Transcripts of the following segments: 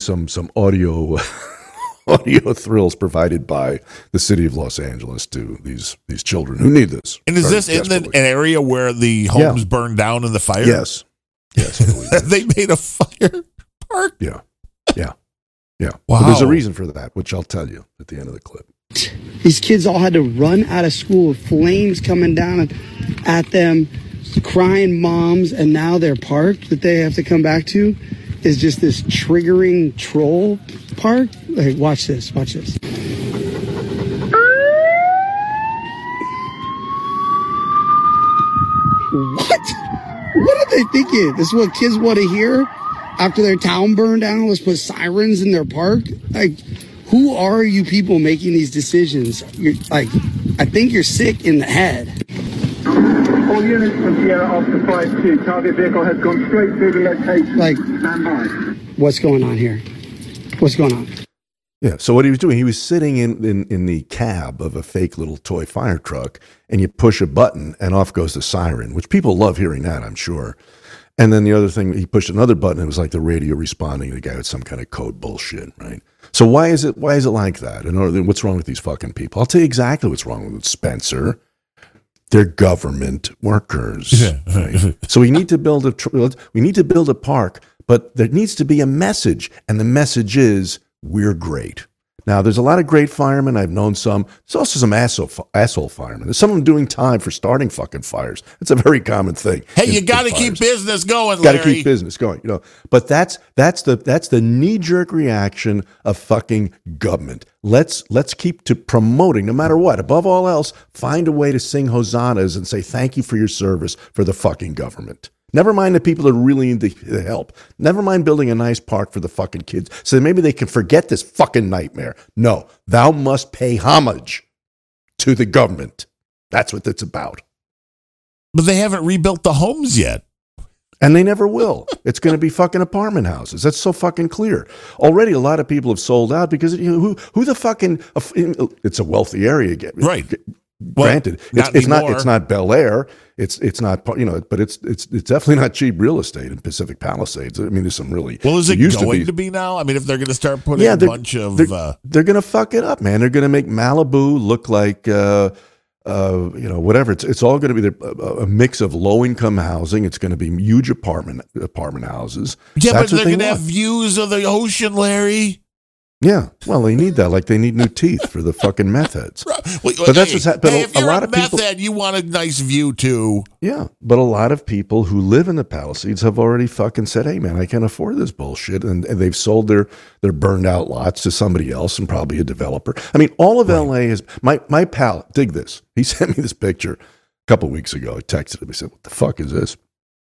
some audio audio thrills provided by the city of Los Angeles to these children who need this. And is this in an area where the homes burned down in the fire? Yes. Yes. They made a fire park? Yeah. Wow. But there's a reason for that, which I'll tell you at the end of the clip. These kids all had to run out of school with flames coming down at them, crying moms, and now their park that they have to come back to is just this triggering troll park. Like, watch this. What? What are they thinking? This is what kids want to hear after their town burned down? Let's put sirens in their park? Like, who are you people making these decisions? I think you're sick in the head. All units from Sierra Oscar 5-2. Target vehicle has gone straight through the location. Stand by. What's going on here? What's going on? Yeah, so what he was doing, he was sitting in the cab of a fake little toy fire truck, and you push a button, and off goes the siren, which people love hearing that, I'm sure. And then the other thing, he pushed another button, it was like the radio responding to the guy with some kind of code bullshit, right? So why is it like that? And what's wrong with these fucking people? I'll tell you exactly what's wrong with Spencer. They're government workers. Right? So we need to build a park, but there needs to be a message, and the message is we're great. Now, there's a lot of great firemen. I've known some. There's also some asshole firemen. There's some of them doing time for starting fucking fires. It's a very common thing. Hey, you got to keep business going, Larry. Got to keep business going, But that's the knee-jerk reaction of fucking government. Let's keep to promoting, no matter what. Above all else, find a way to sing hosannas and say thank you for your service for the fucking government. Never mind the people that really need the help. Never mind building a nice park for the fucking kids so that maybe they can forget this fucking nightmare. No, thou must pay homage to the government. That's what it's about. But they haven't rebuilt the homes yet. And they never will. It's going to be fucking apartment houses. That's so fucking clear. Already a lot of people have sold out because who the fucking, it's a wealthy area again. Right. Granted, it's not Bel Air. It's not, but it's definitely not cheap real estate in Pacific Palisades. I mean, there's some really. Well, is it going to be now? I mean, if they're going to start putting a bunch of, they're going to fuck it up, man. They're going to make Malibu look like, whatever. It's all going to be a mix of low income housing. It's going to be huge apartment houses. Yeah, but they're going to have views of the ocean, Larry. Yeah, well, they need that. Like they need new teeth for the fucking meth heads. But that's what's happening. Hey, if you're a meth head, you want a nice view too. Yeah, but a lot of people who live in the Palisades have already fucking said, "Hey, man, I can't afford this bullshit," and they've sold their burned out lots to somebody else and probably a developer. I mean, all of LA is my pal. Dig this. He sent me this picture a couple of weeks ago. I texted him. He said, "What the fuck is this?"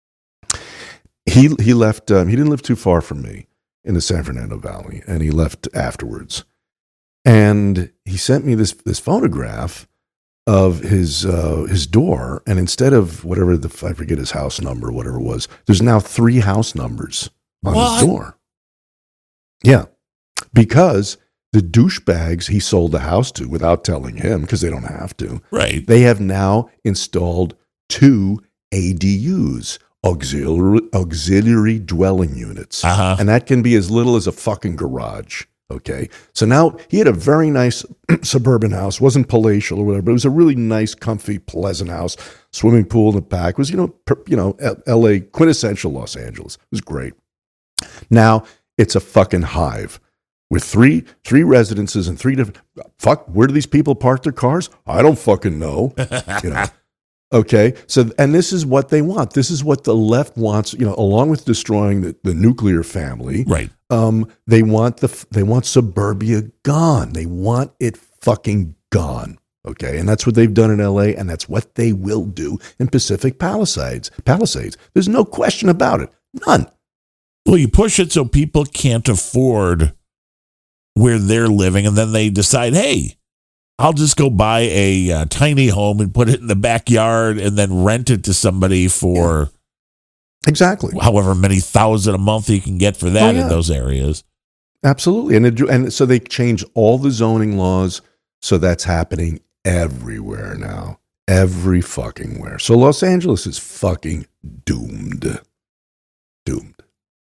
He left. He didn't live too far from me in the San Fernando Valley, and he left afterwards. And he sent me this photograph of his door, and instead of whatever I forget his house number, whatever it was, there's now 3 house numbers on his door. Yeah, because the douchebags he sold the house to without telling him, because they don't have to. Right. They have now installed 2 ADUs. Auxiliary dwelling units. And that can be as little as a fucking garage. Okay. So now he had a very nice suburban house, wasn't palatial or whatever, but it was a really nice, comfy, pleasant house. Swimming pool in the back. It was, LA, quintessential Los Angeles. It was great. Now it's a fucking hive with three residences and 3 different, where do these people park their cars? I don't fucking know. Okay, so and this is what they want. This is what the left wants. Along with destroying the nuclear family, right? They want suburbia gone. They want it fucking gone. Okay, and that's what they've done in LA, and that's what they will do in Pacific Palisades. There's no question about it. None. Well, you push it so people can't afford where they're living, and then they decide, hey, I'll just go buy a tiny home and put it in the backyard and then rent it to somebody for exactly however many thousand a month you can get for that in those areas. Absolutely. And so they change all the zoning laws. So that's happening everywhere now. Every fucking where. So Los Angeles is fucking doomed. Doomed.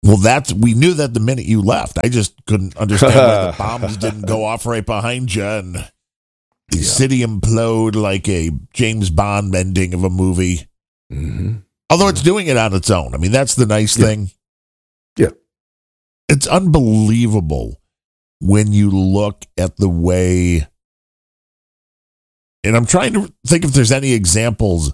Well, we knew that the minute you left. I just couldn't understand why the bombs didn't go off right behind you and the city implode like a James Bond ending of a movie. Mm-hmm. Although it's doing it on its own. I mean, that's the nice thing. Yeah. It's unbelievable when you look at the way, and I'm trying to think if there's any examples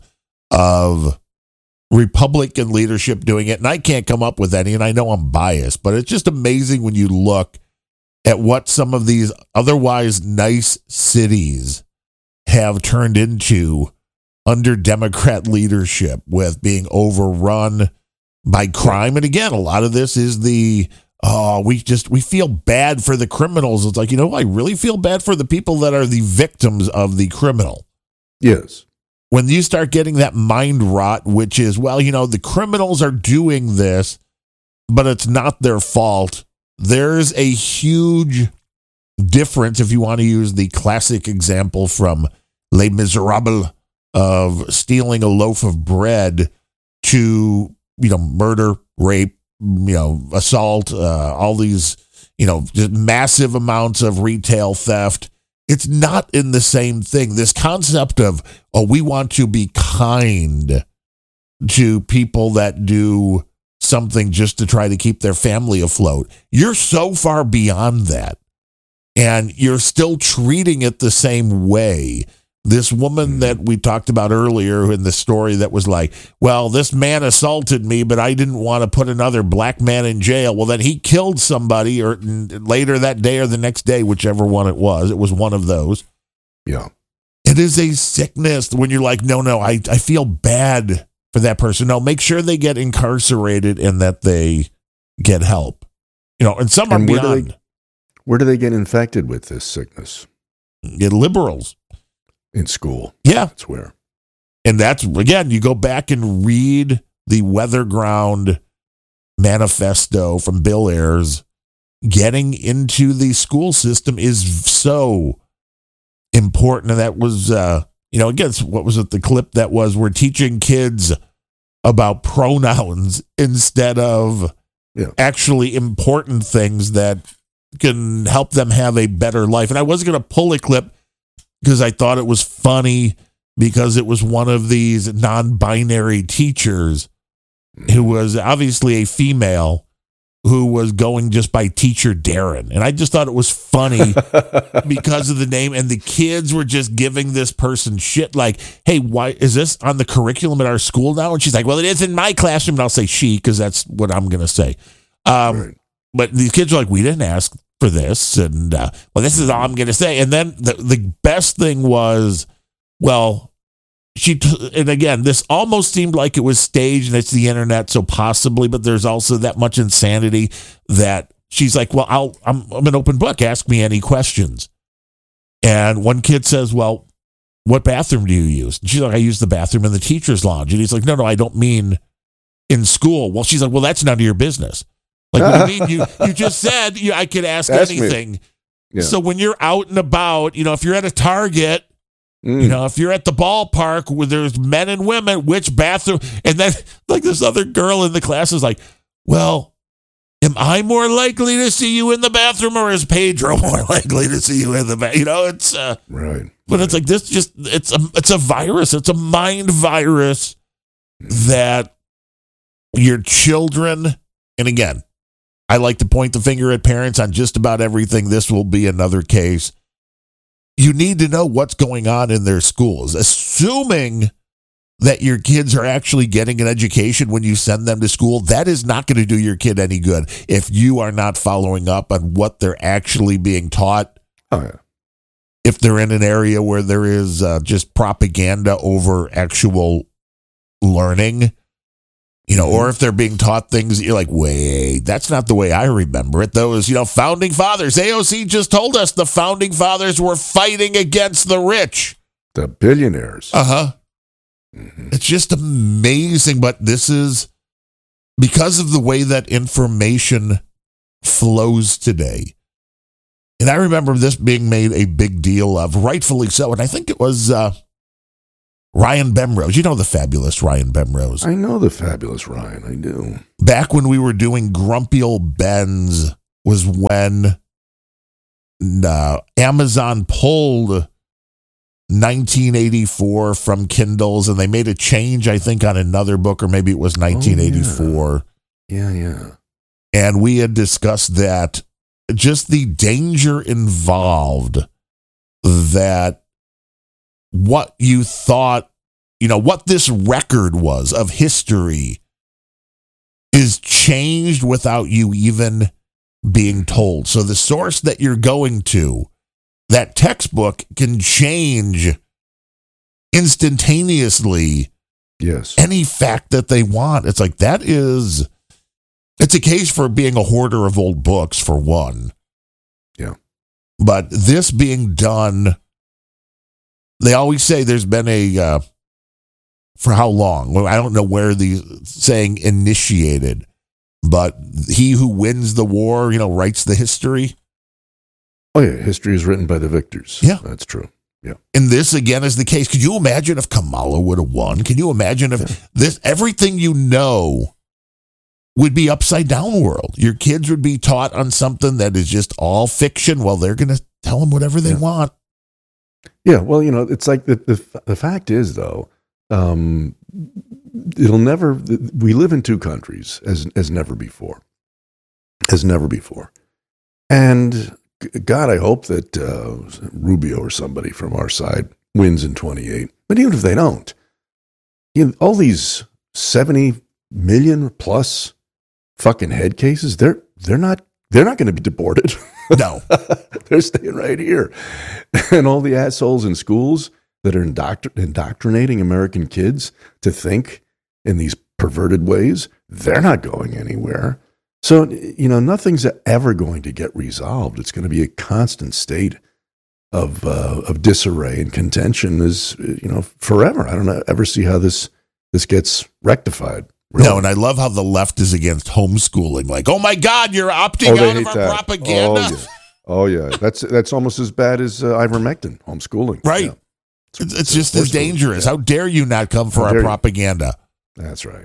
of Republican leadership doing it, and I can't come up with any, and I know I'm biased, but it's just amazing when you look at what some of these otherwise nice cities have turned into under Democrat leadership, with being overrun by crime. And again, a lot of this is we feel bad for the criminals. It's like, I really feel bad for the people that are the victims of the criminal. Yes. When you start getting that mind rot, which is, the criminals are doing this, but it's not their fault. There's a huge difference, if you want to use the classic example from Les Miserables, of stealing a loaf of bread to, murder, rape, assault, all these, just massive amounts of retail theft. It's not in the same thing. This concept of, we want to be kind to people that do something just to try to keep their family afloat. You're so far beyond that. And you're still treating it the same way. This woman that we talked about earlier in the story that was like, well, this man assaulted me, but I didn't want to put another black man in jail. Well, then he killed somebody, or later that day or the next day, whichever one it was. It was one of those. Yeah. It is a sickness when you're like, no, I feel bad for that person. No, make sure they get incarcerated and that they get help. And some are beyond. Where do they get infected with this sickness? Get liberals. In school. Yeah. That's where. And that's, again, you go back and read the Weatherground manifesto from Bill Ayers. Getting into the school system is so important. And that was, again, what was it? The clip that was, we're teaching kids about pronouns instead of actually important things that can help them have a better life. And I wasn't going to pull a clip because I thought it was funny, because it was one of these non-binary teachers who was obviously a female who was going just by Teacher Darren. And I just thought it was funny because of the name. And the kids were just giving this person shit like, hey, why is this on the curriculum at our school now? And she's like, well, it is in my classroom. And I'll say she, because that's what I'm going to say. Right. But these kids are like, we didn't ask for this, and well, this is all I'm going to say. And then the best thing was, well, and again, this almost seemed like it was staged, and it's the internet, so possibly, but there's also that much insanity that she's like, well, I'm an open book. Ask me any questions. And one kid says, well, what bathroom do you use? And she's like, I use the bathroom in the teacher's lounge. And he's like, no, I don't mean in school. Well, she's like, well, that's none of your business. Like, what do you mean? You just said I could ask anything. Yeah. So when you're out and about, if you're at a Target, if you're at the ballpark where there's men and women, which bathroom? And then like this other girl in the class is like, well, am I more likely to see you in the bathroom, or is Pedro more likely to see you in the bathroom? It's right. But it's like this it's a virus. It's a mind virus that your children, and again, I like to point the finger at parents on just about everything. This will be another case. You need to know what's going on in their schools, assuming that your kids are actually getting an education when you send them to school. That is not going to do your kid any good if you are not following up on what they're actually being taught. Oh, yeah. If they're in an area where there is just propaganda over actual learning, or if they're being taught things that you're like, wait, that's not the way I remember it. Those, founding fathers. AOC just told us the founding fathers were fighting against the rich. The billionaires. Uh-huh. Mm-hmm. It's just amazing, but this is because of the way that information flows today. And I remember this being made a big deal of, rightfully so. And I think it was Ryan Bemrose. You know the fabulous Ryan Bemrose. I know the fabulous Ryan. I do. Back when we were doing Grumpy Old Ben's was when Amazon pulled 1984 from Kindles, and they made a change, I think, on another book, or maybe it was 1984. Yeah. And we had discussed that, just the danger involved, that what you thought, what this record was of history is changed without you even being told. So the source that you're going to, that textbook, can change instantaneously any fact that they want. It's like, it's a case for being a hoarder of old books, for one. Yeah. But this being done, they always say there's been for how long? Well, I don't know where the saying initiated, but he who wins the war, writes the history. Oh, yeah. History is written by the victors. Yeah. That's true. Yeah. And this, again, is the case. Could you imagine if Kamala would have won? Can you imagine if everything would be upside down world? Your kids would be taught on something that is just all fiction. Well, they're going to tell them whatever they want. Yeah. Well, it's like the fact is, though, it'll never, we live in two countries as never before. And God, I hope that Rubio or somebody from our side wins in 28. But even if they don't, all these 70 million plus fucking head cases, they're not going to be deported. No. They're staying right here. And all the assholes in schools that are indoctrinating American kids to think in these perverted ways, they're not going anywhere. So, nothing's ever going to get resolved. It's going to be a constant state of disarray and contention is, forever. I don't ever see how this gets rectified. Really. No, and I love how the left is against homeschooling. Like, oh my God, you're opting out of our propaganda. Oh yeah. That's almost as bad as ivermectin, homeschooling. Right. Yeah. It's just as dangerous. Yeah. How dare you not come for our propaganda? That's right.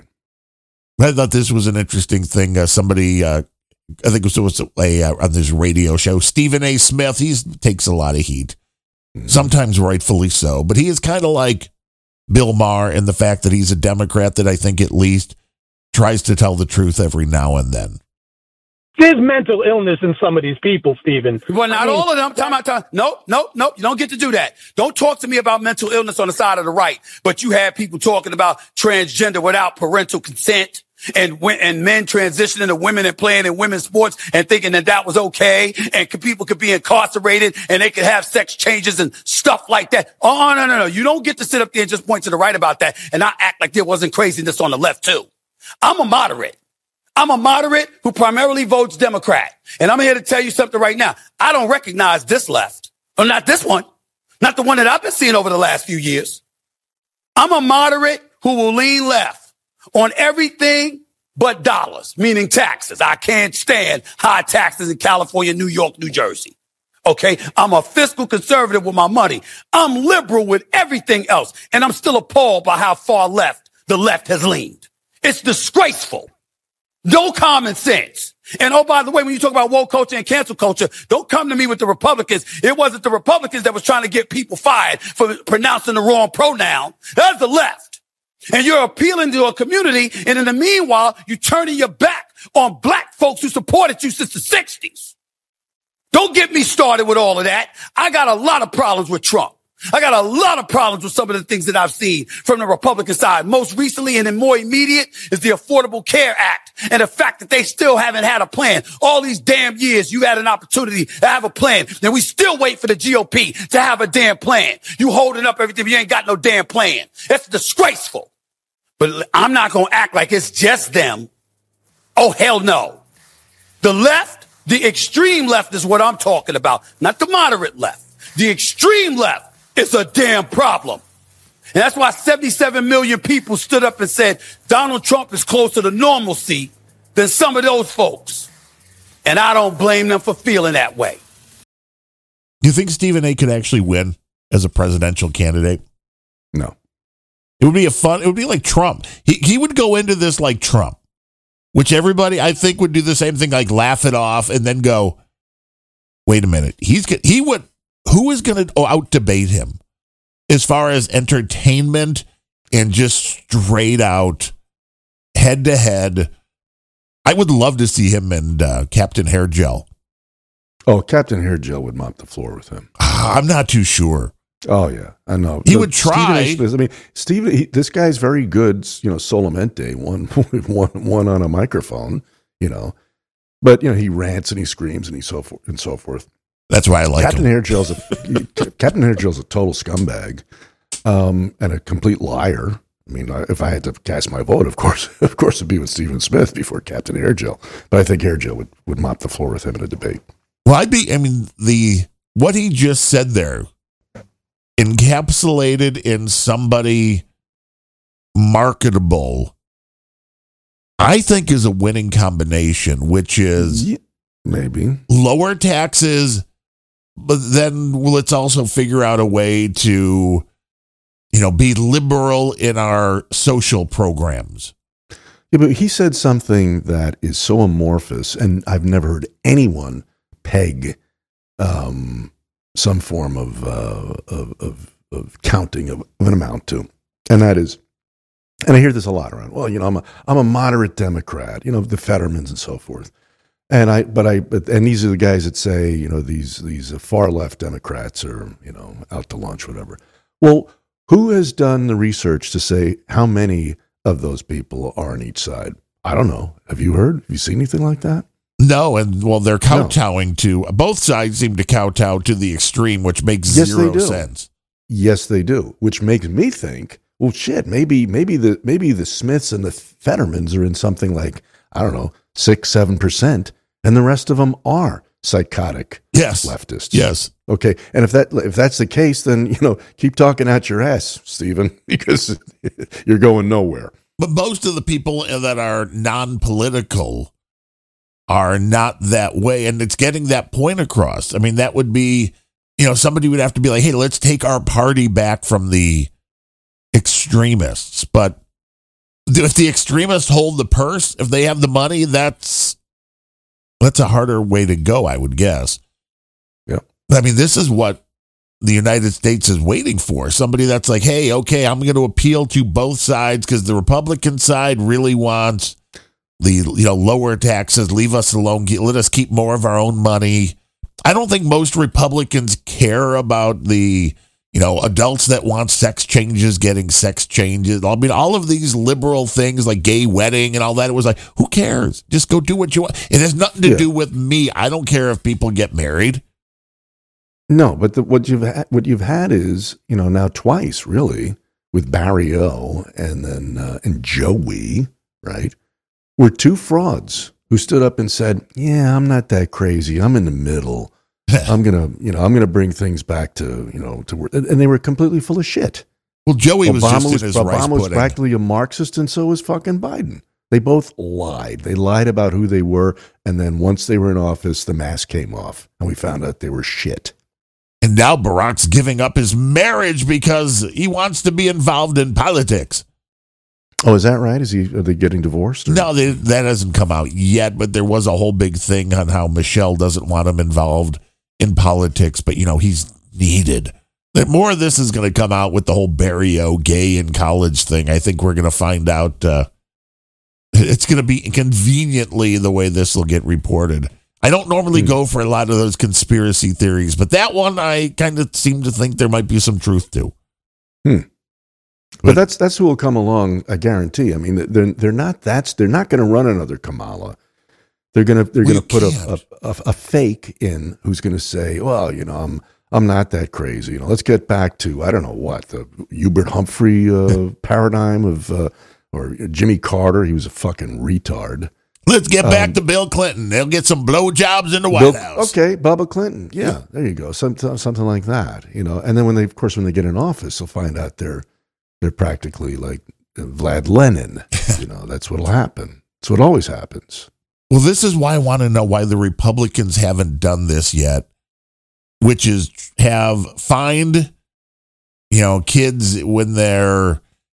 I thought this was an interesting thing. Somebody, I think it was on this radio show, Stephen A. Smith, he takes a lot of heat, sometimes rightfully so, but he is kind of like Bill Maher in the fact that he's a Democrat that I think at least tries to tell the truth every now and then. There's mental illness in some of these people, Stephen. Well, not all of them. Time. No. You don't get to do that. Don't talk to me about mental illness on the side of the right. But you have people talking about transgender without parental consent and men transitioning to women and playing in women's sports and thinking that was okay. And people could be incarcerated and they could have sex changes and stuff like that. Oh, no. You don't get to sit up there and just point to the right about that and not act like there wasn't craziness on the left too. I'm a moderate who primarily votes Democrat. And I'm here to tell you something right now. I don't recognize this left. Or not this one. Not the one that I've been seeing over the last few years. I'm a moderate who will lean left on everything but dollars, meaning taxes. I can't stand high taxes in California, New York, New Jersey. Okay? I'm a fiscal conservative with my money. I'm liberal with everything else. And I'm still appalled by how far left the left has leaned. It's disgraceful. No common sense. And oh, by the way, when you talk about woke culture and cancel culture, don't come to me with the Republicans. It wasn't the Republicans that was trying to get people fired for pronouncing the wrong pronoun. That's the left. And you're appealing to a community. And in the meanwhile, you're turning your back on black folks who supported you since the 60s. Don't get me started with all of that. I got a lot of problems with Trump. I got a lot of problems with some of the things that I've seen from the Republican side. Most recently and in more immediate is the Affordable Care Act and the fact that they still haven't had a plan. All these damn years you had an opportunity to have a plan. And we still wait for the GOP to have a damn plan. You holding up everything, but you ain't got no damn plan. That's disgraceful. But I'm not going to act like it's just them. Oh, hell no. The left, the extreme left is what I'm talking about, not the moderate left. The extreme left. It's a damn problem. And that's why 77 million people stood up and said Donald Trump is closer to normalcy than some of those folks. And I don't blame them for feeling that way. Do you think Stephen A. could actually win as a presidential candidate? No. It would be like Trump. He would go into this like Trump, which everybody I think would do the same thing, like laugh it off and then go, wait a minute. Who is going to out debate him as far as entertainment and just straight out head to head? I would love to see him and Captain Hair Gel. Oh, Captain Hair Gel would mop the floor with him. I'm not too sure. Oh yeah, I know. He would try. This guy's very good. Solamente, one on a microphone. But he rants and he screams and so forth. That's why I like Captain him. Hair Gel's Captain Hair Gel's a total scumbag, and a complete liar. I mean, if I had to cast my vote, of course, it'd be with Stephen Smith before Captain Hair Gel. But I think Hair Gel would mop the floor with him in a debate. Well, what he just said there, encapsulated in somebody marketable, I think is a winning combination, which is maybe lower taxes, but then let's also figure out a way to, be liberal in our social programs. Yeah, but he said something that is so amorphous, and I've never heard anyone peg some form of counting of an amount to, and that is, and I hear this a lot around. Well, I'm a moderate Democrat, the Fettermans and so forth, and these are the guys that say, these far left Democrats are, out to lunch, whatever. Well, who has done the research to say how many of those people are on each side? I don't know. Have you heard? Have you seen anything like that? No, and they're kowtowing to, both sides seem to kowtow to the extreme, which makes zero sense. Yes, they do, which makes me think, well, shit, maybe the Smiths and the Fettermans are in something like, I don't know, 6-7%, and the rest of them are psychotic leftists. Yes. Okay, and if that's the case, then keep talking out your ass, Stephen, because you're going nowhere. But most of the people that are non-political are not that way, and it's getting that point across. I mean, that would be, somebody would have to be like, hey, let's take our party back from the extremists. But if the extremists hold the purse, if they have the money, that's a harder way to go, I would guess. Yeah. I mean, this is what the United States is waiting for. Somebody that's like, hey, okay, I'm going to appeal to both sides because the Republican side really wants the lower taxes, leave us alone, let us keep more of our own money. I don't think most Republicans care about the adults that want sex changes getting sex changes. I mean, all of these liberal things like gay wedding and all that, it was like, who cares? Just go do what you want. It has nothing to do with me. I don't care if people get married. No, but what you've had is, now twice really with Barry O and then and Joey, right? Were two frauds who stood up and said, "Yeah, I'm not that crazy. I'm in the middle. I'm gonna bring things back to where," and they were completely full of shit. Well, Joey was just in his rice Obama was pudding. practically a Marxist, and so was fucking Biden. They both lied. They lied about who they were, and then once they were in office, the mask came off, and we found out they were shit. And now Barack's giving up his marriage because he wants to be involved in politics. Oh, is that right? Are they getting divorced? Or? No, that hasn't come out yet, but there was a whole big thing on how Michelle doesn't want him involved in politics, but, he's needed. That more of this is going to come out with the whole Barry O gay in college thing. I think we're going to find out it's going to be conveniently the way this will get reported. I don't normally go for a lot of those conspiracy theories, but that one I kind of seem to think there might be some truth to. But that's who will come along, I guarantee. I mean, they're not going to run another Kamala. They're going to put a fake in who's going to say, well, I'm not that crazy. Let's get back to, I don't know what, the Hubert Humphrey paradigm of or Jimmy Carter. He was a fucking retard. Let's get back to Bill Clinton. They'll get some blowjobs in the White House. Okay, Bubba Clinton. Yeah, there you go. Something like that. And then when they get in office, they'll find out they're practically like Vlad Lenin. That's what'll happen. It's what always happens. Well, this is why I want to know why the Republicans haven't done this yet, which is have fined, kids when they're,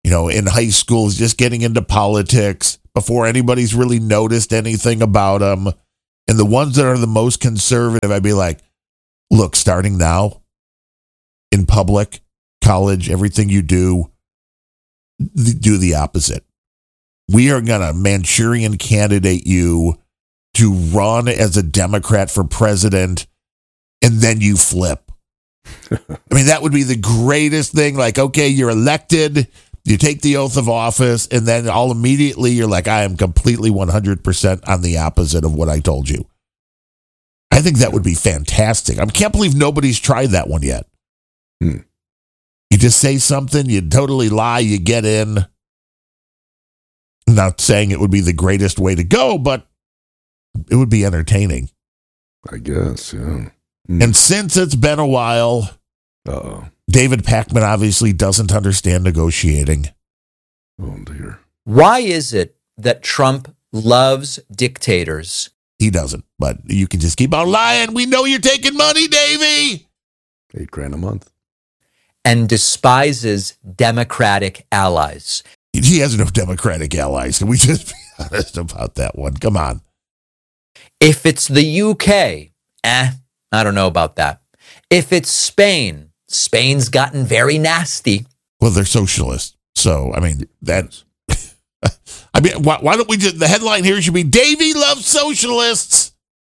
in high school is just getting into politics before anybody's really noticed anything about them. And the ones that are the most conservative, I'd be like, look, starting now in public, college, everything you do the opposite. We are going to Manchurian candidate you to run as a Democrat for president, and then you flip. I mean, that would be the greatest thing. Like, okay, you're elected, you take the oath of office, and then all immediately you're like, I am completely 100% on the opposite of what I told you. I think that would be fantastic. I can't believe nobody's tried that one yet. You just say something, you totally lie, you get in. I'm not saying it would be the greatest way to go, but it would be entertaining. I guess, yeah. And since it's been a while, David Pakman obviously doesn't understand negotiating. Oh, dear. Why is it that Trump loves dictators? He doesn't, but you can just keep on lying. We know you're taking money, Davey. $8,000 a month. And despises Democratic allies. He has no Democratic allies. Can we just be honest about that one? Come on. If it's the UK, I don't know about that. If it's Spain, Spain's gotten very nasty. Well, they're socialists. So, I mean, that's... I mean, why don't we just... The headline here should be, Davey loves socialists.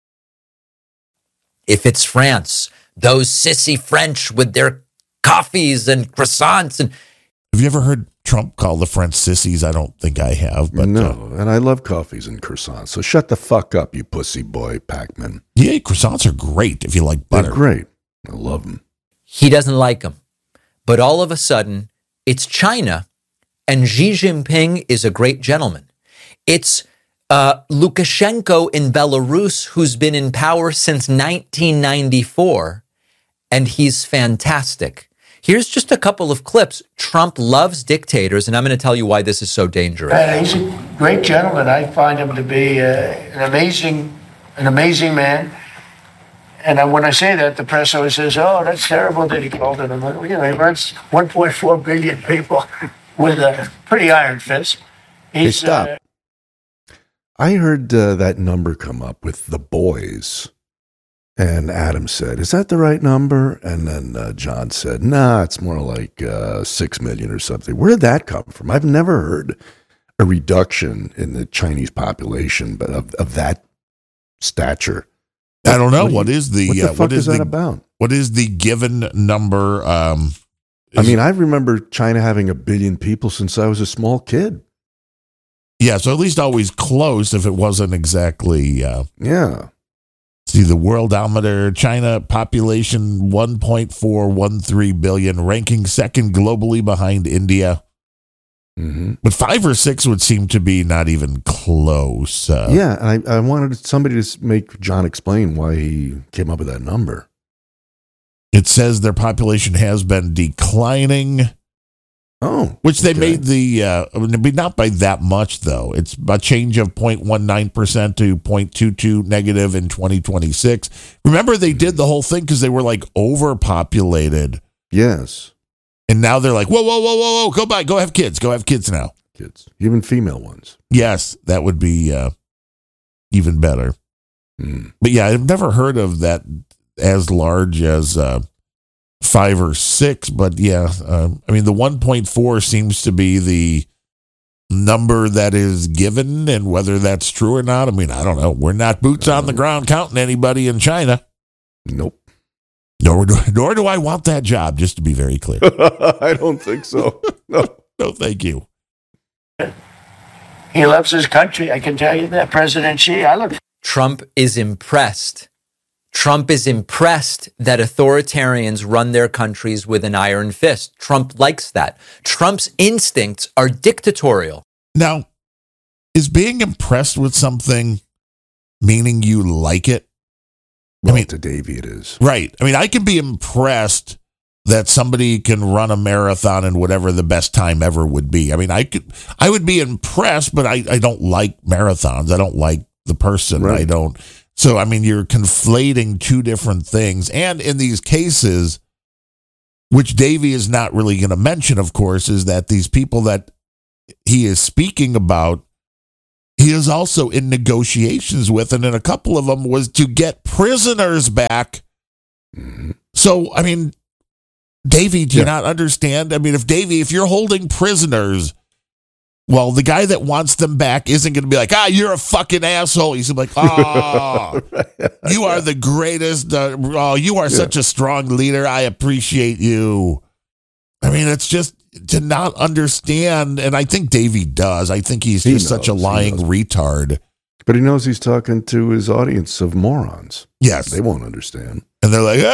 If it's France, those sissy French with their coffees and croissants. And have you ever heard Trump call the French sissies? I don't think I have. But, no, and I love coffees and croissants. So shut the fuck up, you pussy boy, Pakman. Yeah, croissants are great if you like butter. They're great. I love them. He doesn't like them. But all of a sudden, it's China, and Xi Jinping is a great gentleman. It's Lukashenko in Belarus, who's been in power since 1994, and he's fantastic. Here's just a couple of clips. Trump loves dictators, and I'm going to tell you why this is so dangerous. He's a great gentleman. I find him to be an amazing man. And when I say that, the press always says, "Oh, that's terrible that he called it." He runs 1.4 billion people with a pretty iron fist. Hey, stop. I heard that number come up with the boys. And Adam said, is that the right number? And then John said, nah, it's more like 6 million or something. Where did that come from? I've never heard a reduction in the Chinese population, but of that stature. I don't know. What is that about? What is the given number? I mean, I remember China having 1 billion people since I was a small kid. Yeah, so at least always close if it wasn't exactly. Yeah. See, the worldometer, China population 1.413 billion, ranking second globally behind India. Mm-hmm. But 5 or 6 would seem to be not even close. Yeah, and I wanted somebody to make John explain why he came up with that number. It says their population has been declining. Oh, which they made not by that much, though. It's a change of 0.19% to 0.22 negative in 2026. Remember, they did the whole thing because they were like overpopulated. Yes. And now they're like, whoa, go have kids. Go have kids now. Kids, even female ones. Yes, that would be even better. But yeah, I've never heard of that as large as 5 or 6, but yeah, I mean, the 1.4 seems to be the number that is given, and whether that's true or not, I mean, I don't know. We're not boots on the ground counting anybody in China. Nope. Nor do I want that job, just to be very clear. I don't think so. No, thank you. He loves his country, I can tell you that. President Xi, I love. Trump is impressed. Trump is impressed that authoritarians run their countries with an iron fist. Trump likes that. Trump's instincts are dictatorial. Now, is being impressed with something meaning you like it? Well, to Davey it is. Right. I mean, I can be impressed that somebody can run a marathon in whatever the best time ever would be. I mean, I would be impressed, but I don't like marathons. I don't like the person. Right. I don't. So, I mean, you're conflating two different things. And in these cases, which Davey is not really going to mention, of course, is that these people that he is speaking about, he is also in negotiations with, and then a couple of them was to get prisoners back. So, I mean, Davey, do you not understand? I mean, if you're holding prisoners, well, the guy that wants them back isn't going to be like, you're a fucking asshole. He's like, you are the greatest. You are such a strong leader. I appreciate you. I mean, it's just to not understand. And I think Davey does. I think he's just such a lying retard. But he knows he's talking to his audience of morons. Yes. They won't understand. And they're like,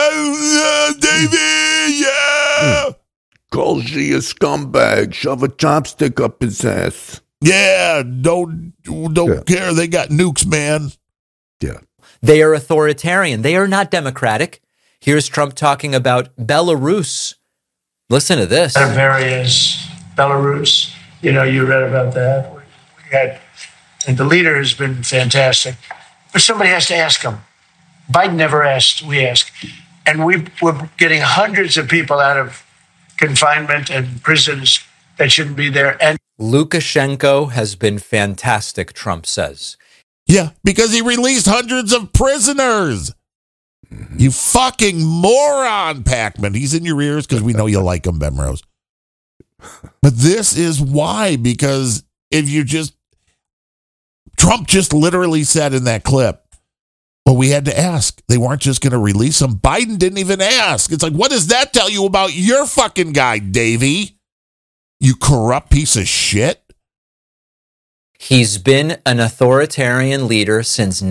Davey, yeah. Calls he a scumbag. Shove a chopstick up his ass. Yeah, don't care. They got nukes, man. Yeah. They are authoritarian. They are not democratic. Here's Trump talking about Belarus. Listen to this. Various Belarus, you read about that. We had, and the leader has been fantastic. But somebody has to ask him. Biden never asked, we ask. And we're getting hundreds of people out of confinement and prisons that shouldn't be there. And Lukashenko has been fantastic, Trump says. Yeah, because he released hundreds of prisoners. You fucking moron, Packman. He's in your ears because we know you like him, Bemrose. But this is why, because if you just... Trump just literally said in that clip, well, we had to ask. They weren't just going to release him. Biden didn't even ask. It's like, what does that tell you about your fucking guy, Davey? You corrupt piece of shit. He's been an authoritarian leader since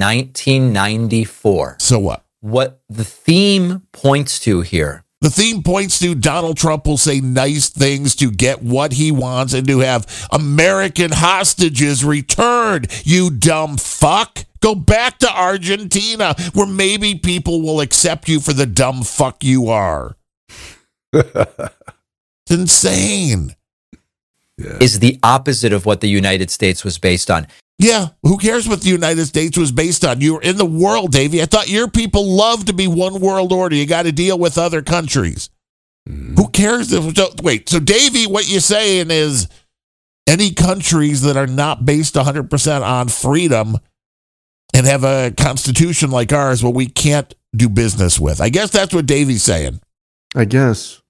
1994. So what? What the theme points to here. The theme points to Donald Trump will say nice things to get what he wants and to have American hostages returned, you dumb fuck. Go back to Argentina, where maybe people will accept you for the dumb fuck you are. It's insane. Yeah. Is the opposite of what the United States was based on. Yeah, who cares what the United States was based on? You were in the world, Davey. I thought your people love to be one world order. You got to deal with other countries. Who cares? Wait, so Davey, what you're saying is any countries that are not based 100% on freedom and have a constitution like ours, well, we can't do business with. I guess that's what Davey's saying. I guess.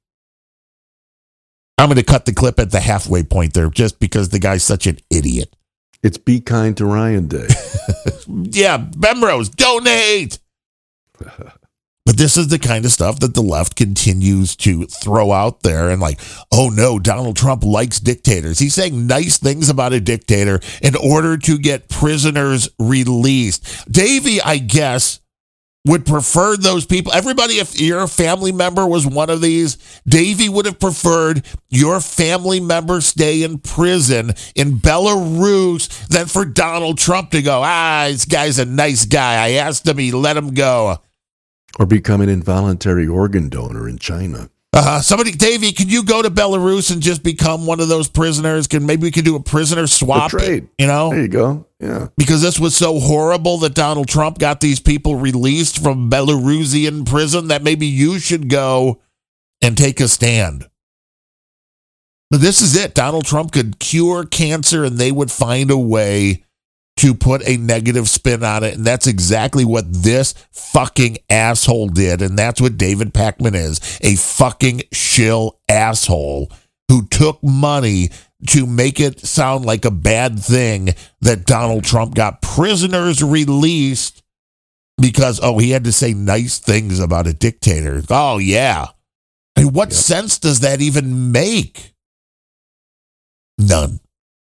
I'm going to cut the clip at the halfway point there just because the guy's such an idiot. It's Be Kind to Ryan Day. Yeah, Bemrose, donate. But this is the kind of stuff that the left continues to throw out there and like, oh no, Donald Trump likes dictators. He's saying nice things about a dictator in order to get prisoners released. Davey, I guess, would prefer those people. Everybody, if your family member was one of these, Davey would have preferred your family member stay in prison in Belarus than for Donald Trump to go, this guy's a nice guy. I asked him, he let him go. Or become an involuntary organ donor in China. Davey, can you go to Belarus and just become one of those prisoners? Maybe we could do a prisoner swap, trade. There you go. Yeah. Because this was so horrible that Donald Trump got these people released from Belarusian prison that maybe you should go and take a stand. But this is it. Donald Trump could cure cancer and they would find a way to put a negative spin on it. And that's exactly what this fucking asshole did. And that's what David Pakman is, a fucking shill asshole who took money to make it sound like a bad thing that Donald Trump got prisoners released because, he had to say nice things about a dictator. Oh, yeah. I mean, what sense does that even make? None.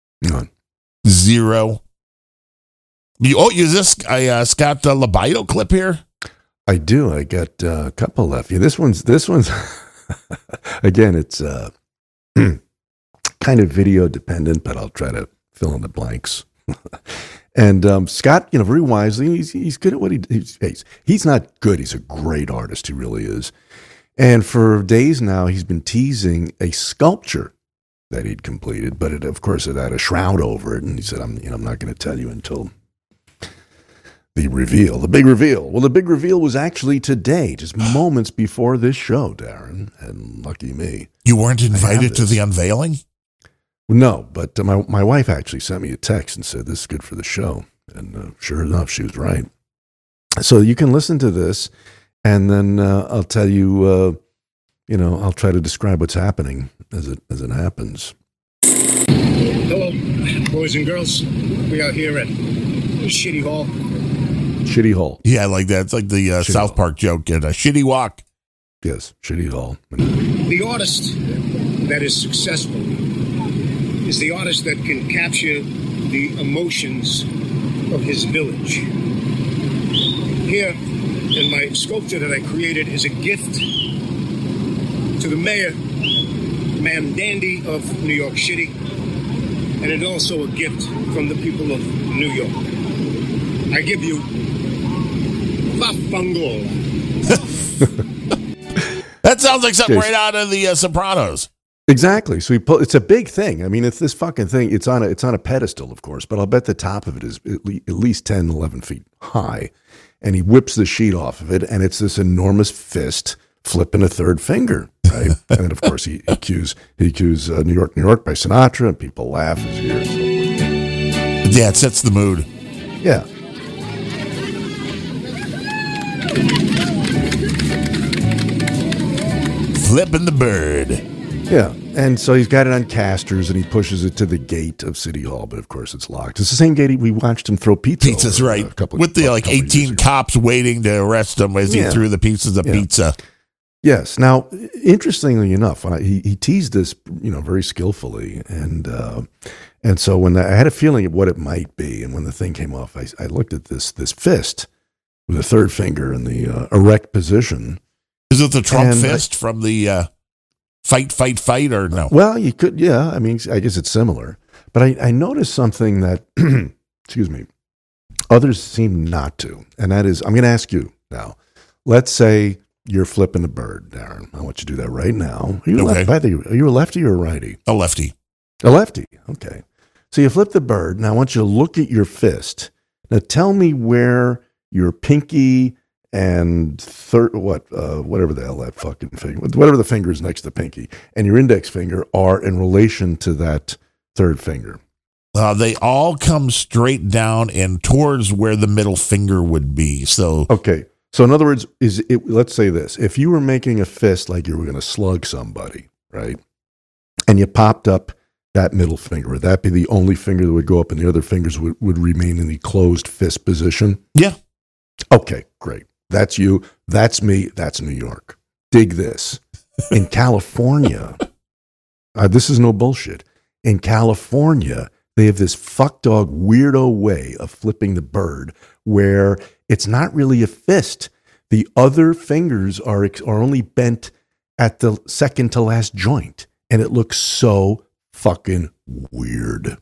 Zero. Is this a Scott Libido clip here? I do. I got a couple left. Yeah, this one's again, it's kind of video dependent, but I'll try to fill in the blanks. And Scott, very wisely, he's good at what he's not good. He's a great artist. He really is. And for days now, he's been teasing a sculpture that he'd completed, but of course, it had a shroud over it. And he said, I'm not going to tell you until the reveal, the big reveal. Well, the big reveal was actually today, just moments before this show, Darren, and lucky me. You weren't invited to the unveiling? No, but my wife actually sent me a text and said, this is good for the show. And sure enough, she was right. So you can listen to this, and then I'll tell you, I'll try to describe what's happening as it happens. Hello, boys and girls. We are here at Shitty Hall. Shitty Hall. Yeah, I like that. It's like the South Park joke at a Shitty Walk. Yes, Shitty Hall. The artist that is successful is the artist that can capture the emotions of his village. Here, in my sculpture that I created, is a gift to the mayor, Ma'am Dandy of New York City, and it's also a gift from the people of New York. I give you Vafangola. That sounds like something right out of the Sopranos. Exactly. So it's a big thing. I mean, it's this fucking thing. It's on a pedestal, of course, but I'll bet the top of it is at least 10, 11 feet high. And he whips the sheet off of it, and it's this enormous fist flipping a third finger, right? And of course, he cues New York, New York by Sinatra, and people laugh as he hears it. Yeah, it sets the mood. Yeah. Flipping the bird. Yeah, and so he's got it on casters, and he pushes it to the gate of City Hall, but of course it's locked. It's the same gate we watched him throw pizza. Pizza's right. With the 18 cops waiting to arrest him as he threw the pieces of pizza. Yes. Now, interestingly enough, when he teased this, very skillfully, and so when I had a feeling of what it might be, and when the thing came off, I looked at this fist with the third finger in the erect position. Is it the Trump fist from the fight, or no? Well, you could, yeah. I mean, I guess it's similar. But I noticed something that, excuse me, others seem not to. And that is, I'm going to ask you now. Let's say you're flipping a bird, Darren. I want you to do that right now. Are you, are you a lefty or a righty? A lefty. A lefty. Okay. So you flip the bird. Now I want you to look at your fist. Now tell me where your pinky and whatever the hell that fucking finger, whatever the finger is next to the pinky, and your index finger are in relation to that third finger. They all come straight down and towards where the middle finger would be. So okay. So in other words, let's say this: if you were making a fist like you were going to slug somebody, right, and you popped up that middle finger, would that be the only finger that would go up, and the other fingers would remain in the closed fist position? Yeah. Okay, great. That's you. That's me. That's New York. Dig this. In California, this is no bullshit. In California, they have this fuckdog weirdo way of flipping the bird where it's not really a fist. The other fingers are only bent at the second to last joint, and it looks so fucking weird.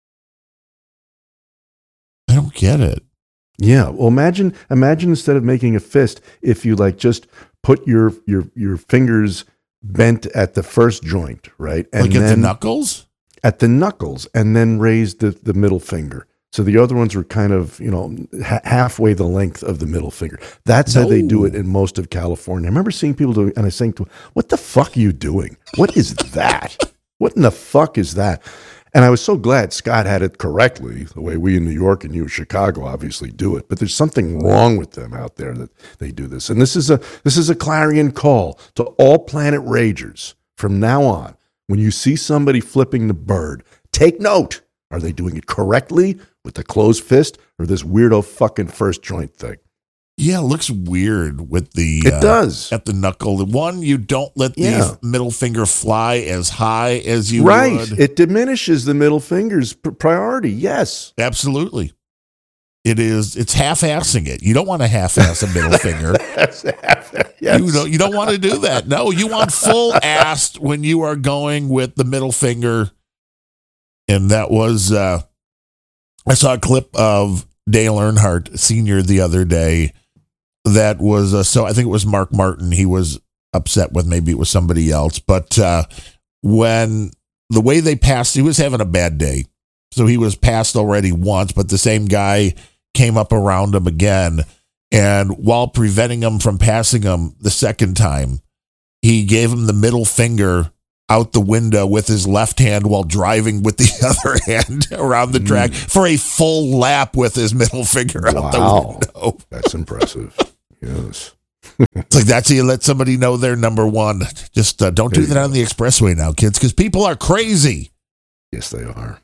I don't get it. Yeah, well, imagine instead of making a fist, if you just put your fingers bent at the first joint, right, and at the knuckles. At the knuckles, and then raise the middle finger. So the other ones were kind of halfway the length of the middle finger. That's how they do it in most of California. I remember seeing people doing, and I saying to them, "What the fuck are you doing? What is that? What in the fuck is that?" And I was so glad Scott had it correctly, the way we in New York and you in Chicago obviously do it. But there's something wrong with them out there that they do this. And this is a clarion call to all planet ragers. From now on, when you see somebody flipping the bird, take note. Are they doing it correctly with the closed fist or this weirdo fucking first joint thing? Yeah, it looks weird with the... It does. At the knuckle. The one, you don't let the middle finger fly as high as you right. would. It diminishes the middle finger's priority, yes. Absolutely. It's half-assing it. You don't want to half-ass a middle finger. Yes. You don't want to do that. No, you want full-assed when you are going with the middle finger. And that was... I saw a clip of Dale Earnhardt Sr. the other day. That was, so I think it was Mark Martin he was upset with. Maybe it was somebody else. But when the way they passed, he was having a bad day. So he was passed already once, but the same guy came up around him again. And while preventing him from passing him the second time, he gave him the middle finger out the window with his left hand while driving with the other hand around the track for a full lap with his middle finger out the window. That's impressive. Yes. It's like that's how you let somebody know they're number one. Just don't do that on the expressway now, kids, because people are crazy. Yes, they are.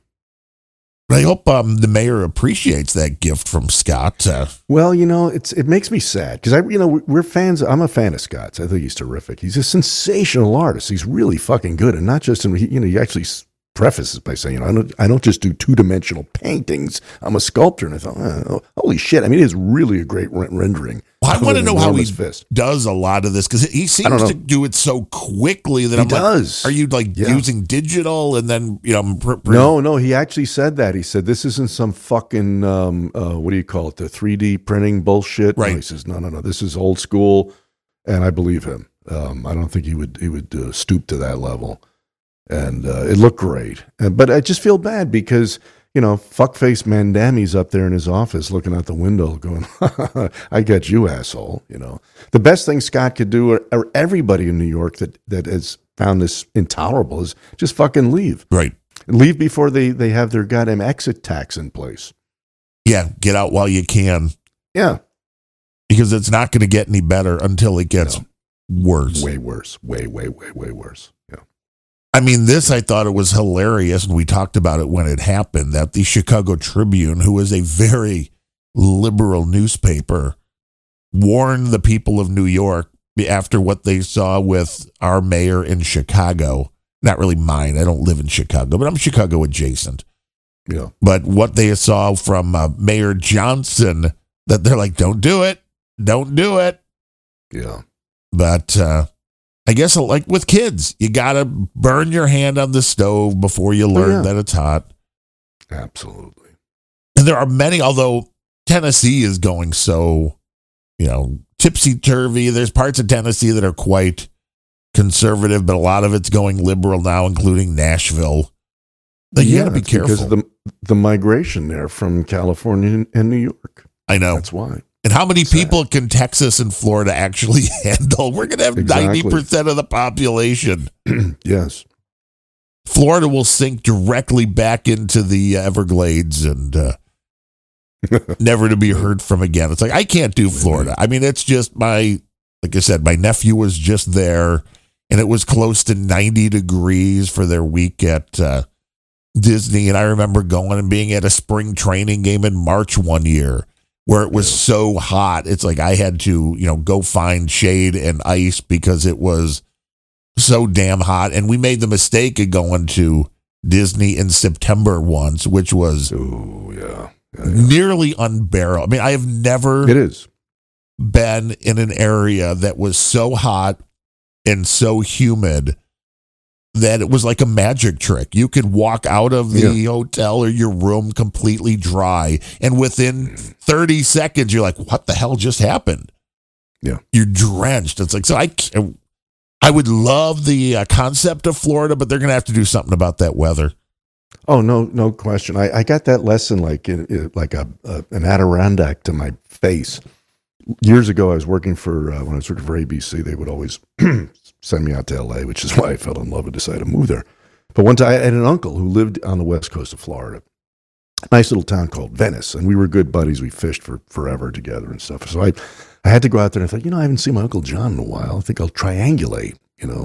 I hope the mayor appreciates that gift from Scott. Well, it makes me sad because we're fans. I'm a fan of Scott's. I think he's terrific. He's a sensational artist. He's really fucking good, and not just he actually prefaces by saying, I don't just do 2-dimensional paintings. I'm a sculptor. And I thought, holy shit! I mean, it is really a great rendering. Well, I want to know how he does a lot of this because he seems to do it so quickly that like, are you using digital and then No, he actually said that. He said this isn't some fucking what do you call it, the 3D printing bullshit. Right. No, he says no, this is old school, and I believe him. I don't think he would stoop to that level, and it looked great. But I just feel bad because fuckface Mandami's up there in his office looking out the window going, I got you, asshole. The best thing Scott could do, or everybody in New York that has found this intolerable, is just fucking leave. Right. Leave before they have their goddamn exit tax in place. Yeah, get out while you can. Yeah. Because it's not going to get any better until it gets worse. Way worse. Way worse. Yeah. I mean, I thought it was hilarious, and we talked about it when it happened, that the Chicago Tribune, who is a very liberal newspaper, warned the people of New York after what they saw with our mayor in Chicago. Not really mine. I don't live in Chicago, but I'm Chicago adjacent. Yeah. But what they saw from Mayor Johnson, that they're like, don't do it. Don't do it. Yeah. But I guess like with kids, you got to burn your hand on the stove before you learn that it's hot. Absolutely. And there are many, although Tennessee is going so, tipsy-turvy. There's parts of Tennessee that are quite conservative, but a lot of it's going liberal now, including Nashville. You got to be careful. Because of the migration there from California and New York. I know. That's why. And how many people can Texas and Florida actually handle? We're going to have 90% of the population. Yes. Florida will sink directly back into the Everglades and never to be heard from again. It's like, I can't do Florida. I mean, it's just like I said, my nephew was just there, and it was close to 90 degrees for their week at Disney. And I remember going and being at a spring training game in March one year, where it was so hot. It's like I had to, go find shade and ice because it was so damn hot. And we made the mistake of going to Disney in September once, which was nearly unbearable. I mean, I have never been in an area that was so hot and so humid that it was like a magic trick. You could walk out of the hotel or your room completely dry, and within 30 seconds, you're like, what the hell just happened? Yeah. You're drenched. It's like, so I would love the concept of Florida, but they're going to have to do something about that weather. Oh, no question. I got that lesson like an Adirondack to my face. Years ago, when I was working for ABC, they would always send me out to LA, which is why I fell in love and decided to move there. But one time I had an uncle who lived on the west coast of Florida, a nice little town called Venice, and we were good buddies. We fished for forever together and stuff. So I had to go out there, and I thought, I haven't seen my Uncle John in a while. I think I'll triangulate,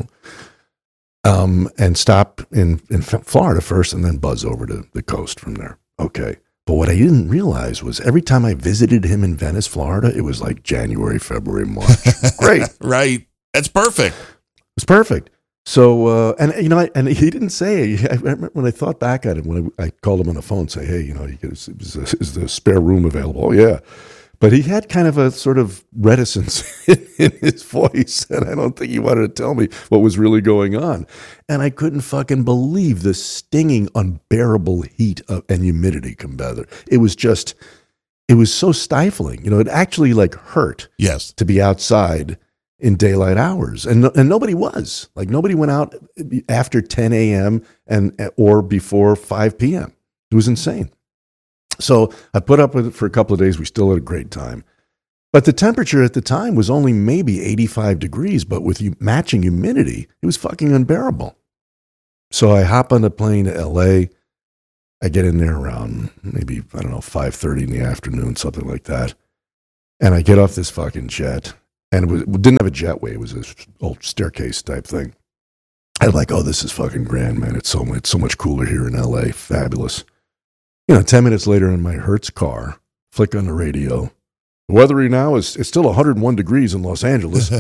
and stop in Florida first and then buzz over to the coast from there. Okay. But what I didn't realize was every time I visited him in Venice, Florida, it was like January, February, March. Great. Right. That's perfect. It's perfect. So, and he didn't say, I remember when I thought back at it, when I called him on the phone, say, hey, is the spare room available? Oh, yeah. But he had kind of a sort of reticence in his voice, and I don't think he wanted to tell me what was really going on. And I couldn't fucking believe the stinging, unbearable heat and humidity together. It was so stifling. It actually hurt. Yes. To be outside in daylight hours, and nobody was. Nobody went out after 10 a.m. or before 5 p.m. It was insane. So I put up with it for a couple of days. We still had a great time. But the temperature at the time was only maybe 85 degrees, but with matching humidity, it was fucking unbearable. So I hop on a plane to LA. I get in there around maybe, 5:30 in the afternoon, something like that. And I get off this fucking jet. And it didn't have a jetway. It was this old staircase type thing. I'm like, oh, this is fucking grand, man. It's so much cooler here in LA. Fabulous. 10 minutes later in my Hertz car, flick on the radio. The weather right now it's still 101 degrees in Los Angeles.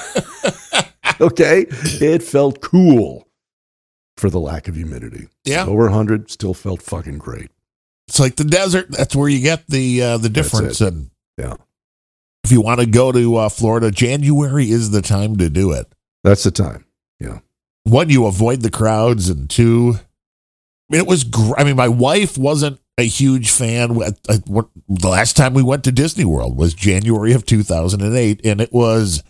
Okay? It felt cool for the lack of humidity. Yeah. Over 100, still felt fucking great. It's like the desert. That's where you get the difference. And yeah. If you want to go to Florida, January is the time to do it. That's the time. Yeah. One, you avoid the crowds, and two, it was my wife wasn't a huge fan. The last time we went to Disney World was January of 2008, and it was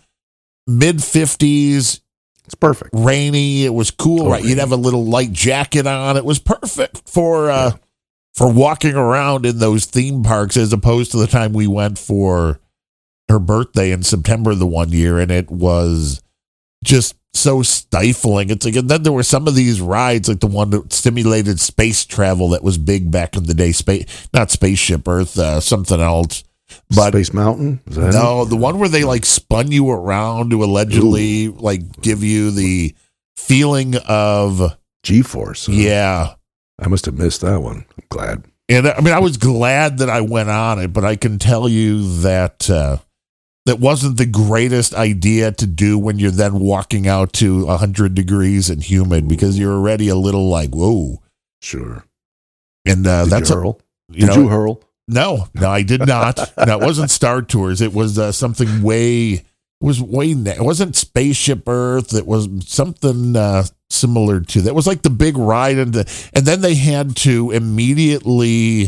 mid-50s. It's perfect. Rainy. It was cool, right? You'd have a little light jacket on. It was perfect for walking around in those theme parks, as opposed to the time we went for her birthday in September the one year, and it was just so stifling. It's like, and then there were some of these rides, like the one that stimulated space travel that was big back in the day. Not Spaceship Earth, something else. But Space Mountain? No, the one where they like spun you around to allegedly like give you the feeling of G-force. Yeah. I must have missed that one. I'm glad. And I was glad that I went on it, but I can tell you that that wasn't the greatest idea to do when you're then walking out to 100 degrees and humid, because you're already a little like, whoa. Sure. And Did you hurl? Did you hurl? No, I did not. No, it wasn't Star Tours. It was something it wasn't Spaceship Earth. It was something similar to that. It was like the big ride, and then they had to immediately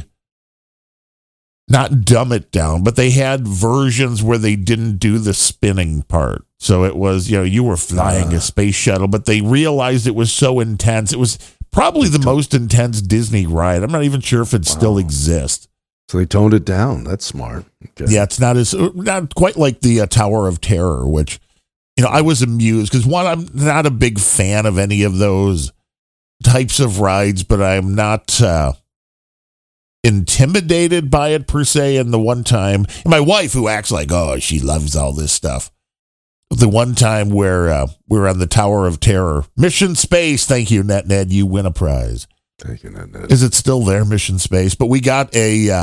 not dumb it down, but they had versions where they didn't do the spinning part. So it was, you were flying a space shuttle, but they realized it was so intense. It was probably the most intense Disney ride. I'm not even sure if it still exists. So they toned it down. That's smart. Okay. Yeah, it's not quite like the Tower of Terror, which, I was amused because, one, I'm not a big fan of any of those types of rides, but I'm not intimidated by it per se. And the one time, my wife, who acts like, oh, she loves all this stuff. The one time where we were on the Tower of Terror, Mission Space. Thank you, Ned. You win a prize. Thank you, Ned. Is it still there, Mission Space? But we got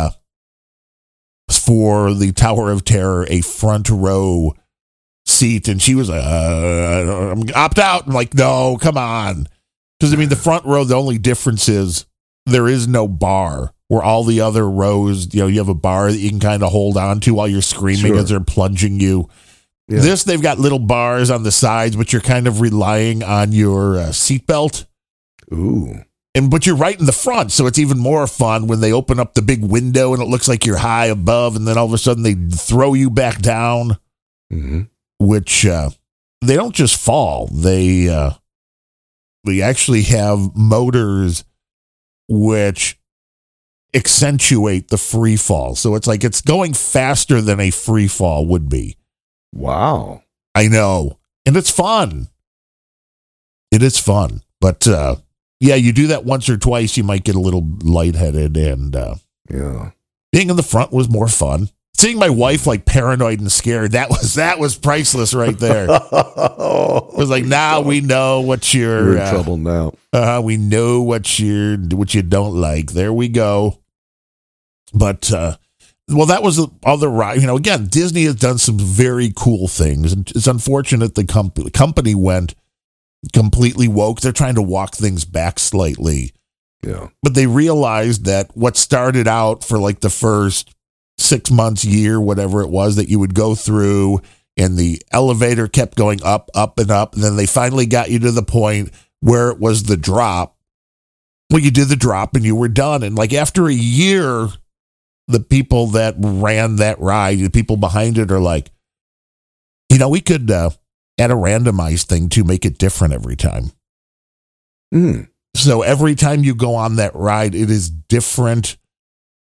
for the Tower of Terror, a front row seat, and she was like, I'm opt out. I'm like, no, come on. Because, the front row, the only difference is there is no bar, where all the other rows, you have a bar that you can kind of hold on to while you're screaming as they're plunging you. Yeah. This, they've got little bars on the sides, but you're kind of relying on your seatbelt. Ooh. But you're right in the front, so it's even more fun when they open up the big window and it looks like you're high above, and then all of a sudden they throw you back down, which they don't just fall. They actually have motors which accentuate the free fall. So it's like it's going faster than a free fall would be. Wow. I know. And it's fun. It is fun. But yeah, you do that once or twice, you might get a little lightheaded, and being in the front was more fun. Seeing my wife like paranoid and scared, that was priceless right there. It was like, now we know what you're in trouble now. We know what you don't like. There we go. But well, that was the other ride. Again, Disney has done some very cool things, and it's unfortunate the company went completely woke. They're trying to walk things back slightly. Yeah. But they realized that what started out for like the first 6 months, year, whatever it was, that you would go through, and the elevator kept going up, up, and up. And then they finally got you to the point where it was the drop. Well, you did the drop and you were done. And like after a year, the people that ran that ride, the people behind it are like, we could add a randomized thing to make it different every time. So every time you go on that ride, it is different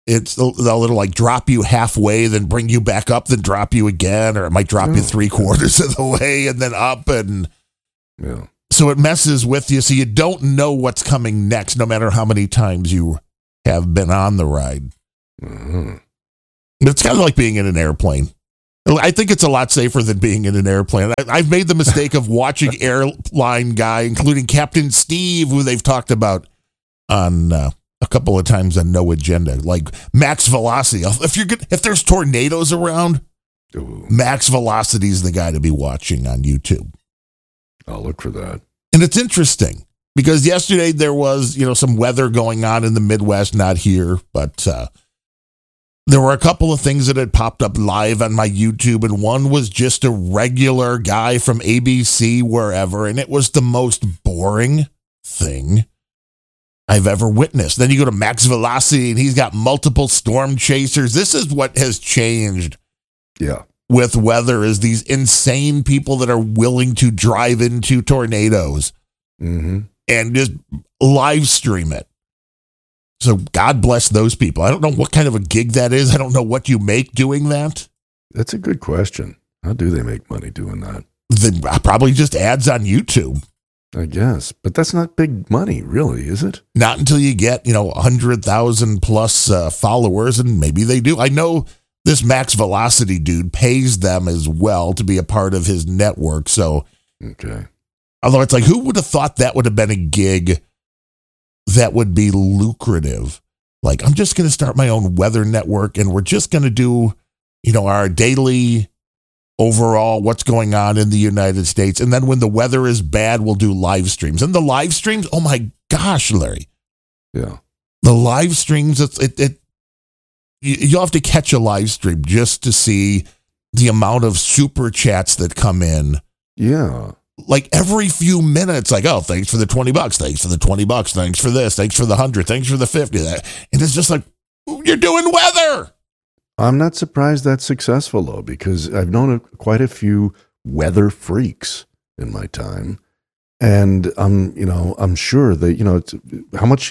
they'll like drop you halfway, then bring you back up, then drop you again, or it might drop you 3/4 of the way and then up. And so it messes with you. So you don't know what's coming next, no matter how many times you have been on the ride. Mm-hmm. It's kind of like being in an airplane. I think it's a lot safer than being in an airplane. I've made the mistake of watching airline guy, including Captain Steve, who they've talked about on a couple of times on No Agenda, like Max Velocity. If there's tornadoes around, Max Velocity is the guy to be watching on YouTube. I'll look for that. And it's interesting because yesterday there was, some weather going on in the Midwest, not here, but there were a couple of things that had popped up live on my YouTube, and one was just a regular guy from ABC, wherever, and it was the most boring thing I've ever witnessed. Then you go to Max Velocity, and he's got multiple storm chasers. This is what has changed with weather, is these insane people that are willing to drive into tornadoes and just live stream it. So God bless those people. I don't know what kind of a gig that is. I don't know what you make doing that. That's a good question. How do they make money doing that? Probably just ads on YouTube, I guess. But that's not big money, really, is it? Not until you get, 100,000 plus followers, and maybe they do. I know this Max Velocity dude pays them as well to be a part of his network. So, although it's like, who would have thought that would have been a gig that would be lucrative? Like, I'm just going to start my own weather network, and we're just going to do, our daily overall what's going on in the United States. And then when the weather is bad, we'll do live streams. And the live streams, oh my gosh, Larry. Yeah. The live streams, you'll have to catch a live stream just to see the amount of super chats that come in. Yeah. Like every few minutes, like, oh, thanks for the $20. Thanks for the $20. Thanks for this. Thanks for the 100. Thanks for the 50. And it's just like, you're doing weather. I'm not surprised that's successful, though, because I've known quite a few weather freaks in my time. And I'm sure that, how much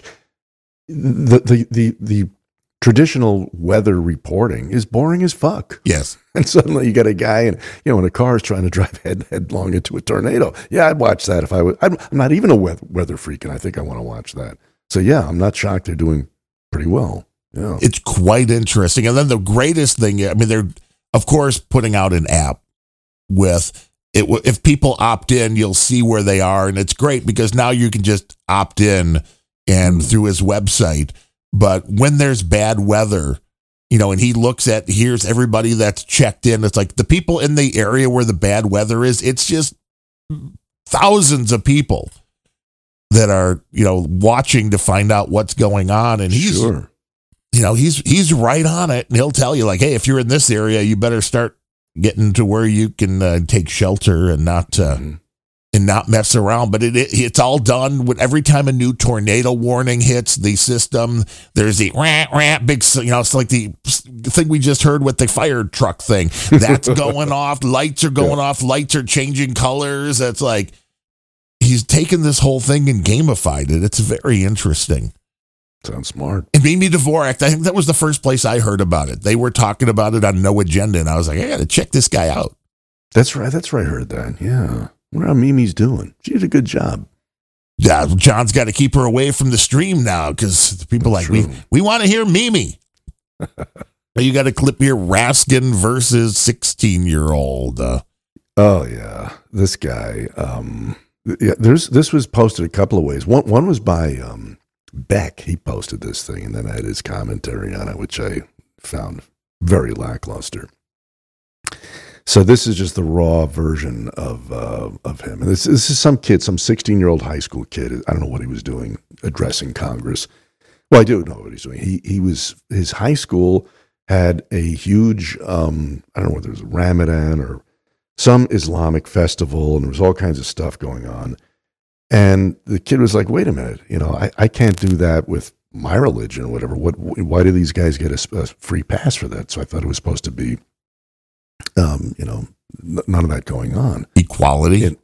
the traditional weather reporting is boring as fuck. Yes. And suddenly you got a guy in a car is trying to drive headlong into a tornado. Yeah, I'd watch that if I was. I'm not even a weather freak, and I think I want to watch that. So yeah, I'm not shocked they're doing pretty well. Yeah. It's quite interesting. And then the greatest thing, they're, of course, putting out an app with it. If people opt in, you'll see where they are. And it's great because now you can just opt in and through his website. But when there's bad weather, and he looks at, here's everybody that's checked in. It's like the people in the area where the bad weather is, it's just thousands of people that are, watching to find out what's going on. And he's, he's right on it. And he'll tell you like, hey, if you're in this area, you better start getting to where you can take shelter and not mess around. But it's all done with every time a new tornado warning hits the system. There's the big, it's like the thing we just heard with the fire truck thing that's going off. Lights are going off. Lights are changing colors. It's like he's taken this whole thing and gamified it. It's very interesting. Sounds smart. And Mimi Dvorak, I think that was the first place I heard about it. They were talking about it on No Agenda, and I was like, I got to check this guy out. That's right. I heard that. Yeah. I wonder how Mimi's doing. She did a good job. Yeah, John's got to keep her away from the stream now because people like, we want to hear Mimi. You got a clip here, Raskin versus 16-year-old. Oh, yeah. This guy. This was posted a couple of ways. One was by Beck. He posted this thing, and then I had his commentary on it, which I found very lackluster. So this is just the raw version of him. And this is some kid, some 16-year-old high school kid. I don't know what he was doing, addressing Congress. Well, I do know what he's doing. His high school had a huge, I don't know whether it was Ramadan or some Islamic festival, and there was all kinds of stuff going on. And the kid was like, wait a minute, I can't do that with my religion or whatever. Why do these guys get a free pass for that? So I thought it was supposed to be, none of that going on. Equality.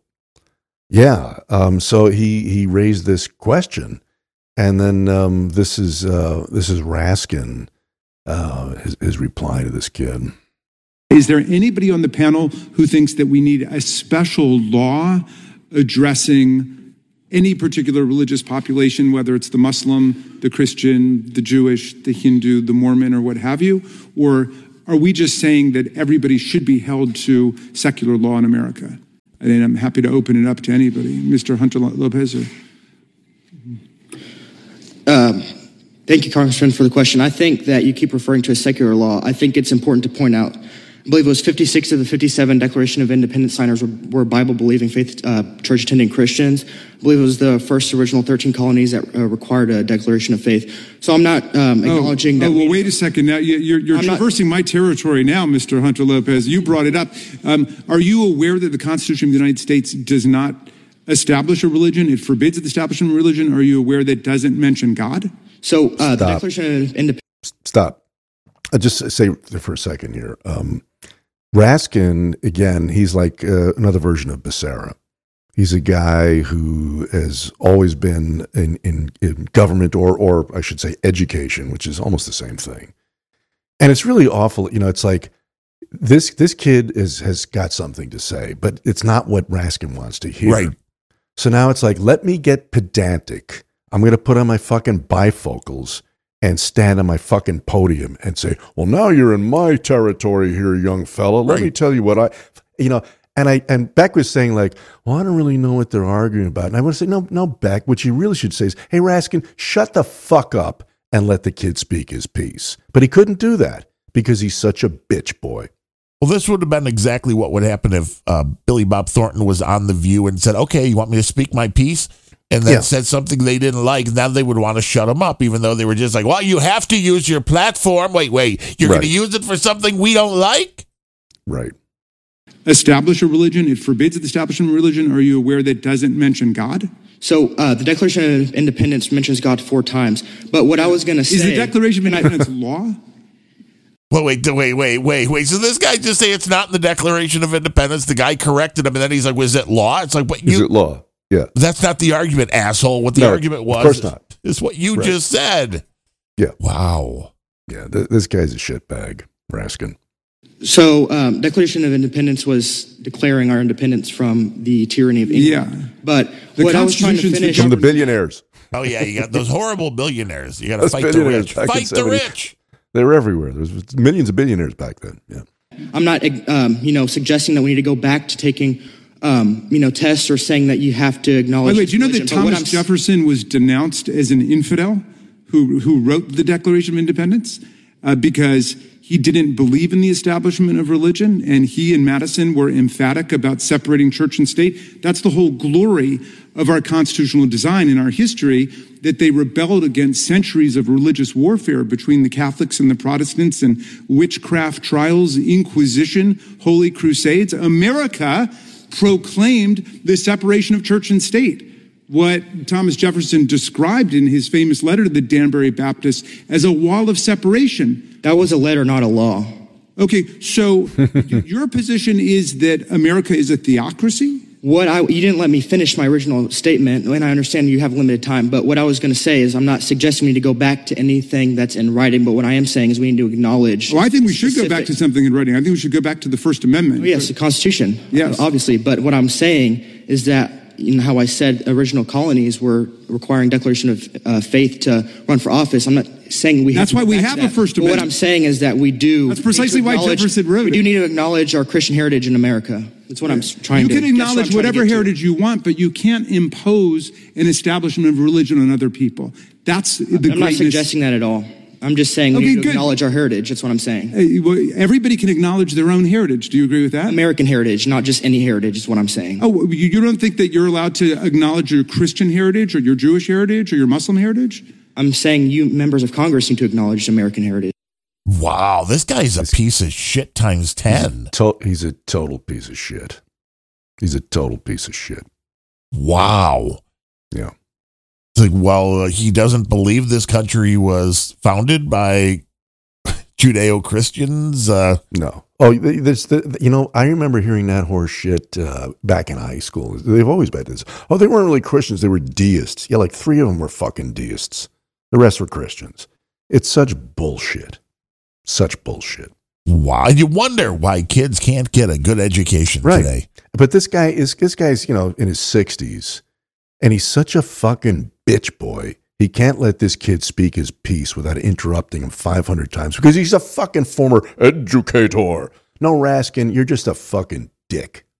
So he raised this question, and then this is Raskin his reply to this kid. Is there anybody on the panel who thinks that we need a special law addressing any particular religious population, whether it's the Muslim, the Christian, the Jewish, the Hindu, the Mormon, or what have you? Or are we just saying that everybody should be held to secular law in America? And I'm happy to open it up to anybody. Mr. Hunter Lopez. Thank you, Congressman, for the question. I think that you keep referring to a secular law. I think it's important to point out, I believe it was 56 of the 57 Declaration of Independence signers were Bible-believing, faith church-attending Christians. I believe it was the first original 13 colonies that required a declaration of faith. So I'm not acknowledging that. Well, wait a second. Now you're traversing my territory now, Mr. Hunter Lopez. You brought it up. Are you aware that the Constitution of the United States does not establish a religion? It forbids the establishment of religion. Are you aware that it doesn't mention God? So the Declaration of Independence. Stop. I'll just say for a second here. Raskin, again, he's like another version of Becerra. He's a guy who has always been in government or I should say education, which is almost the same thing. And it's really awful. You know, it's like this kid has got something to say, but it's not what Raskin wants to hear. Right. So now it's like, let me get pedantic. I'm going to put on my fucking bifocals and stand on my fucking podium and say, well, now you're in my territory here, young fella. Let me tell you what and Beck was saying like, well, I don't really know what they're arguing about. And I would say, no, Beck, what you really should say is, hey, Raskin, shut the fuck up and let the kid speak his piece. But he couldn't do that because he's such a bitch boy. Well, this would have been exactly what would happen if Billy Bob Thornton was on The View and said, okay, you want me to speak my piece? And then said something they didn't like. Now they would want to shut him up, even though they were just like, well, you have to use your platform. Wait, you're going to use it for something we don't like? Right. Establish a religion. It forbids the establishment of religion. Are you aware that it doesn't mention God? So the Declaration of Independence mentions God 4 times. But what I was going to say... Is the Declaration of Independence law? Well, wait. So this guy just say it's not in the Declaration of Independence. The guy corrected him, and then he's like, was it law? It's like, what? Is it law? Yeah. That's not the argument, asshole. What the argument was of course not. Is what you just said. Yeah. Wow. Yeah, this guy's a shitbag, Raskin. So Declaration of Independence was declaring our independence from the tyranny of England. Yeah. But what I was trying to finish... From the billionaires. Oh, yeah, you got those horrible billionaires. You got to fight the rich. Fight the rich. They were everywhere. There was millions of billionaires back then. Yeah. I'm not, suggesting that we need to go back to taking... tests or saying that you have to acknowledge. Wait, do you know that Thomas Jefferson was denounced as an infidel who wrote the Declaration of Independence because he didn't believe in the establishment of religion, and he and Madison were emphatic about separating church and state? That's the whole glory of our constitutional design in our history, that they rebelled against centuries of religious warfare between the Catholics and the Protestants and witchcraft trials, Inquisition, Holy Crusades. America proclaimed the separation of church and state, what Thomas Jefferson described in his famous letter to the Danbury Baptists as a wall of separation. That was a letter, not a law. Okay, so your position is that America is a theocracy? You didn't let me finish my original statement, and I understand you have limited time, but what I was going to say is I'm not suggesting we need to go back to anything that's in writing, but what I am saying is we need to acknowledge... Oh, I think we should go back to something in writing. I think we should go back to the First Amendment. Oh, yes, the Constitution, yes, obviously, but what I'm saying is that, how I said original colonies were requiring declaration of faith to run for office. I'm not saying we have That's why we have a First Amendment. But what I'm saying is that we do... That's precisely why Jefferson wrote it. We do need to acknowledge our Christian heritage in America. That's what I'm trying to... You can acknowledge whatever heritage you want, but you can't impose an establishment of religion on other people. That's the greatness. I'm not suggesting that at all. I'm just saying we need to acknowledge our heritage. That's what I'm saying. Everybody can acknowledge their own heritage. Do you agree with that? American heritage, not just any heritage, is what I'm saying. Oh, you don't think that you're allowed to acknowledge your Christian heritage or your Jewish heritage or your Muslim heritage? I'm saying you members of Congress need to acknowledge American heritage. Wow, this guy's a piece of shit times 10. He's a total piece of shit. He's a total piece of shit. Wow. Yeah. It's like, well, he doesn't believe this country was founded by Judeo-Christians. No. Oh, I remember hearing that horse shit back in high school. They've always been this. Oh, they weren't really Christians. They were deists. Yeah, like 3 of them were fucking deists. The rest were Christians. It's such bullshit. Such bullshit. Why? You wonder why kids can't get a good education today. But this guy's, in his 60s, and he's such a fucking bitch boy. He can't let this kid speak his piece without interrupting him 500 times because he's a fucking former educator. No, Raskin, you're just a fucking dick.